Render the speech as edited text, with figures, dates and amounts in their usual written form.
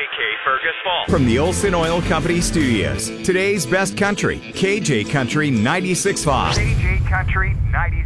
KJK Fergus Falls. From the Olson Oil Company Studios, today's best country, KJ Country 96.5. KJ Country 96.5.